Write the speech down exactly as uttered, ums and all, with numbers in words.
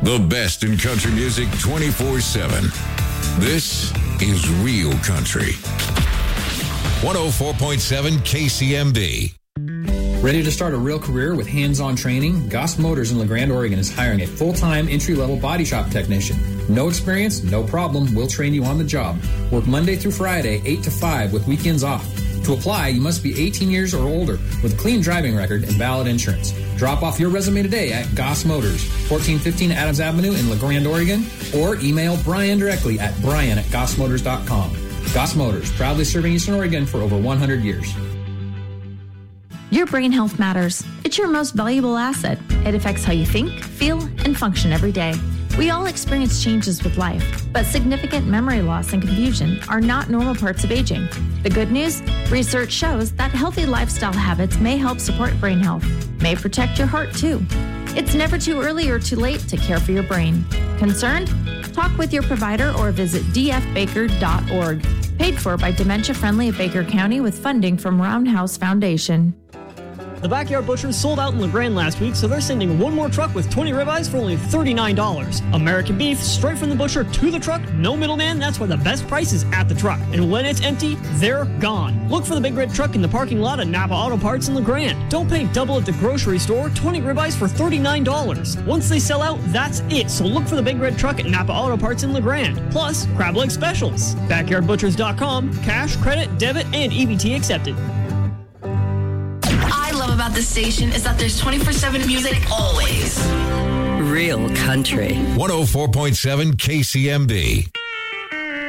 The best in country music twenty-four seven. This is Real Country. one oh four point seven K C M B. Ready to start a real career with hands-on training? Goss Motors in LeGrand, Oregon is hiring a full-time entry-level body shop technician. No experience? No problem. We'll train you on the job. Work Monday through Friday, eight to five with weekends off. To apply, you must be eighteen years or older with a clean driving record and valid insurance. Drop off your resume today at Goss Motors, fourteen fifteen Adams Avenue in LeGrand, Oregon, or email Brian directly at brian at goss motors dot com. Goss Motors, proudly serving Eastern Oregon for over one hundred years. Your brain health matters. It's your most valuable asset. It affects how you think, feel, and function every day. We all experience changes with life, but significant memory loss and confusion are not normal parts of aging. The good news? Research shows that healthy lifestyle habits may help support brain health, may protect your heart too. It's never too early or too late to care for your brain. Concerned? Talk with your provider or visit d f baker dot org. Paid for by Dementia Friendly of Baker County with funding from Roundhouse Foundation. The Backyard Butchers sold out in LeGrand last week, so they're sending one more truck with twenty ribeyes for only thirty-nine dollars. American beef, straight from the butcher to the truck, no middleman. That's why the best price is at the truck. And when it's empty, they're gone. Look for the big red truck in the parking lot at Napa Auto Parts in LeGrand. Don't pay double at the grocery store. twenty ribeyes for thirty-nine dollars. Once they sell out, that's it. So look for the big red truck at Napa Auto Parts in LeGrand. Plus, crab leg specials. backyard butchers dot com. Cash, credit, debit, and E B T accepted. About this station is that there's twenty-four seven music always. Real Country. one oh four point seven K C M B.